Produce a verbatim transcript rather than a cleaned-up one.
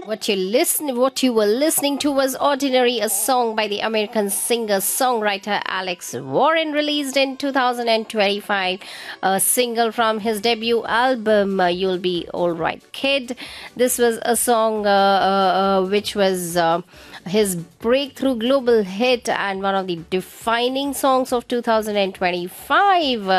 What you listen, what you were listening to was "Ordinary," a song by the American singer-songwriter Alex Warren, released in two thousand twenty-five, a single from his debut album uh, "You'll Be All Right, Kid." This was a song uh, uh, uh, which was uh, his breakthrough global hit and one of the defining songs of two thousand twenty-five.